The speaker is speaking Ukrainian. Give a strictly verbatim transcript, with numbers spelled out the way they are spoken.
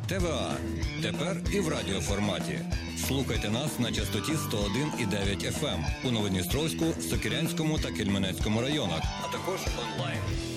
ТВА. Тепер і в радіоформаті. Слухайте нас на частоті сто один і дев'ять еф ем у Новодністровську, Сокирянському та Кельменецькому районах, а також онлайн.